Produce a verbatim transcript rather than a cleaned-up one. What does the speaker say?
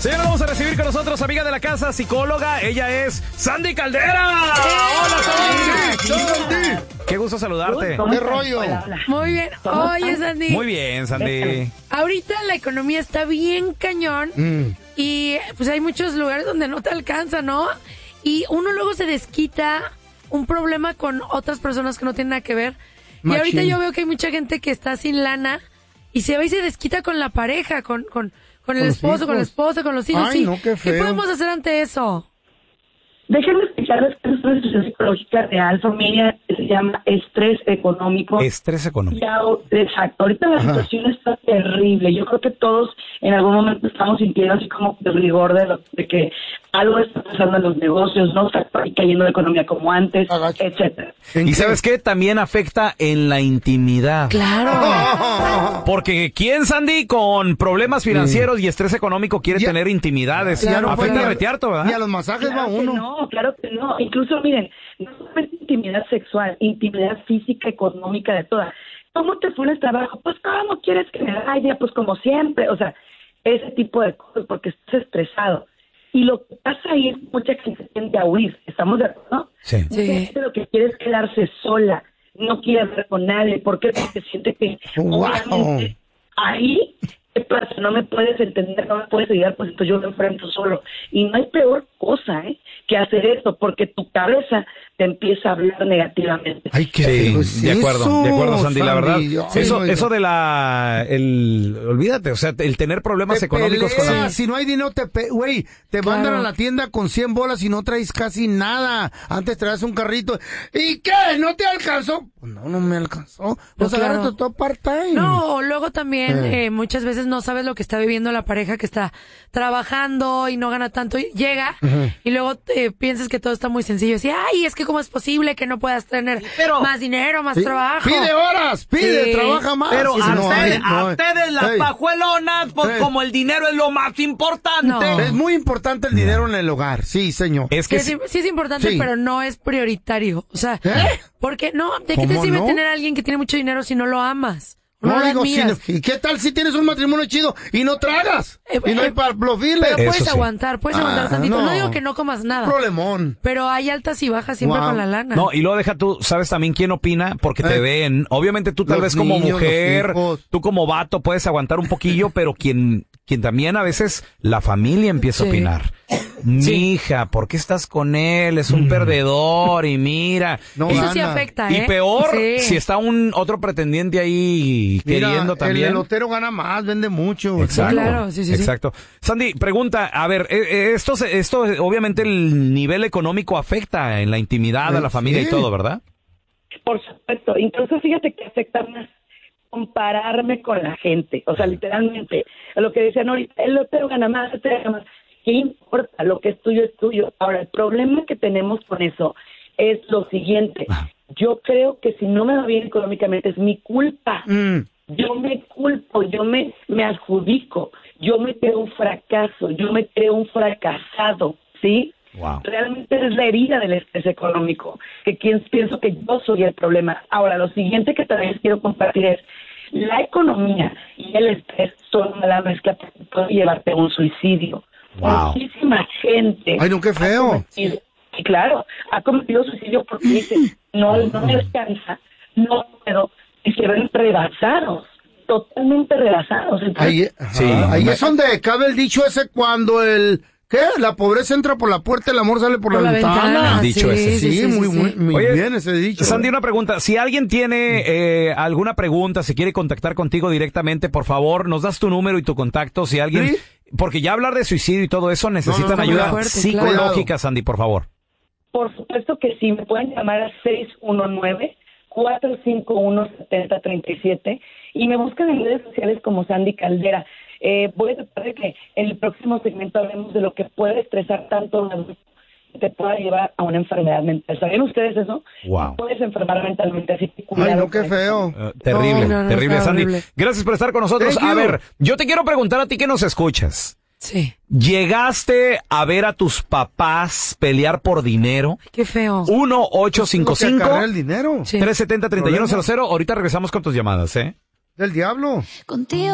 Señora, vamos a recibir con nosotros amiga de la casa, psicóloga. Ella es Sandy Caldera. ¡Hola, Sandy! ¡Sandy! Qué gusto saludarte. ¿Qué rollo? Hola, hola. Muy bien. Oye, Sandy. Muy bien, Sandy. Ahorita la economía está bien cañón Mm. y pues hay muchos lugares donde no te alcanza, ¿no? Y uno luego se desquita un problema con otras personas que no tienen nada que ver. Machín. Y ahorita yo veo que hay mucha gente que está sin lana y se va y se desquita con la pareja, con, con, con el Con los esposo, hijos. con la esposa, con los hijos. Ay, sí. no, qué feo. podemos hacer ante eso? Déjenme explicarles que es una situación psicológica real, familia, que se llama estrés económico. Estrés económico. Ya, exacto. Ahorita la Ajá. situación está terrible. Yo creo que todos en algún momento estamos sintiendo así como el rigor de, lo, de que algo está pasando en los negocios, no está cayendo la economía como antes, Agacho. etcétera. ¿En ¿Y qué? sabes qué? También afecta en la intimidad. Claro. Porque ¿quién, Sandy, con problemas financieros y estrés económico quiere Ya- tener intimidades? Ya no afecta puede a ni a- Retiarto, Ni a ¿verdad? los masajes Claro va que uno. no, claro que no. Incluso, miren, no solamente intimidad sexual, intimidad física, económica, de toda. ¿Cómo te fue en el trabajo? Pues, ¿cómo quieres que me vaya? Pues, como siempre. O sea, ese tipo de cosas, porque estás estresado. Y lo que pasa ahí es que mucha gente tiende a huir. ¿Estamos de acuerdo? Sí. Mucha gente lo que quiere es quedarse sola. No quiere hablar con nadie. ¿Por qué? Porque siente que, Wow. obviamente, ahí, ¿qué pasa? No me puedes entender, no me puedes ayudar, pues entonces yo me enfrento solo. Y no hay peor cosa, ¿eh?, que hacer eso, porque tu cabeza te empieza a hablar negativamente. Ay, qué Sí, feo es de acuerdo, eso, de acuerdo, Sandy, la verdad. Ay, Eso, oiga. eso de la, el, olvídate, o sea, el tener problemas Te económicos con peleas, la... si no hay dinero, te pe- güey, te Claro. mandan a la tienda con cien bolas y no traes casi nada. Antes traías un carrito. ¿Y qué? ¿No te alcanzó? Pues no, no me alcanzó. Pues No, claro. agarra todo part-time. No, o luego también Eh. eh, muchas veces no sabes lo que está viviendo la pareja que está trabajando y no gana tanto. Y llega y luego eh, piensas que todo está muy sencillo. Así, ay, es que cómo es posible que no puedas tener pero- más dinero, más Sí. trabajo. Pide horas, pide, Sí. trabaja más. Pero Sí, a, no ustedes, hay, no a hay. ustedes las Ey, pajuelonas, pues Ey. como el dinero es lo más importante. No. Es muy importante el dinero en el hogar, sí, señor. Es Sí, que es, sí- sí es importante, Sí. pero no es prioritario. O sea, ¿Eh? porque no, ¿de qué te ¿Cómo sirve no? tener a alguien que tiene mucho dinero si no lo amas? O No, lo digo, admiras? si- ¿y qué tal si tienes un matrimonio chido y no tragas? Eh, y no hay eh, para los biles. Pero Eso puedes sí. aguantar, puedes aguantar Ah, tantito. No. no. digo que no comas nada, Problemón. pero hay altas y bajas siempre Wow. con la lana. No, y luego deja tú, ¿sabes también quién opina? Porque te Eh. ven. Obviamente tú tal Los vez como niños, mujer, los hijos. tú como vato puedes aguantar un poquillo, pero quien, quien también a veces la familia empieza a Sí. opinar. Mija, ¿por qué estás con él? Es un perdedor y mira. No Eso gana. sí afecta, Y ¿eh? peor, Sí. si está un otro pretendiente ahí Mira, queriendo el también. elotero gana más, vende mucho. Exacto. Claro, sí, sí, sí. Exacto. Sandy, pregunta, a ver, eh, eh, esto, se- esto, eh, obviamente el nivel económico afecta en la intimidad a la Sí. familia y todo, ¿verdad? Por supuesto, incluso fíjate que afecta más compararme con la gente, o sea, literalmente, lo que decían ahorita, el otro gana más, este gana más, ¿qué importa? Lo que es tuyo es tuyo. Ahora, el problema que tenemos con eso es lo siguiente, yo creo que si no me va bien económicamente es mi culpa, Mm. yo me culpo, yo me, me adjudico, yo me creo un fracaso, yo me creo un fracasado, ¿sí? Wow. Realmente es la herida del estrés económico, que quien pienso que yo soy el problema. Ahora, lo siguiente que también les quiero compartir es, la economía y el estrés son una la mezcla que puede llevarte a un suicidio. Wow. Muchísima gente. Ay, no, qué feo. ha cometido- Y claro, ha cometido suicidio porque dice, no, no me alcanza, no puedo, y se ven rebasados, totalmente rebasados. Entonces, Ahí, ajá, Sí, ahí me- es donde cabe el dicho ese cuando el... ¿Qué? La pobreza entra por la puerta, el amor sale por, Por la, la ventana. ventana. Dicho sí, ese. Sí, sí, sí, muy, sí, muy, sí. muy Oye, bien ese dicho. Sandy, una pregunta. Si alguien tiene eh, alguna pregunta, si quiere contactar contigo directamente, por favor, nos das tu número y tu contacto. Si alguien, ¿Sí? porque ya hablar de suicidio y todo eso necesitan No, no, no, ayuda muy fuerte, psicológica, claro. Sandy, por favor. por supuesto que sí, me pueden llamar al seis uno nueve, cuatro cinco uno, siete cero tres siete y me buscan en redes sociales como Sandy Caldera. Eh, voy a tratar de que en el próximo segmento hablemos de lo que puede estresar tanto a un adulto que te pueda llevar a una enfermedad mental. ¿Sabían ustedes eso? Wow. Puedes enfermar mentalmente, así que Ay, cuidado no, qué con eso. feo. Eh, terrible, No, no, no, terrible, está Sandy. horrible. Gracias por estar con nosotros. Thank A you. ver, yo te quiero preguntar a ti que nos escuchas. Sí. ¿Llegaste a ver a tus papás pelear por dinero? Qué feo. uno ocho cinco cinco, Lo que acarrea el dinero. Sí. tres siete cero, tres uno cero cero. Ahorita regresamos con tus llamadas, ¿eh? Del diablo. Contigo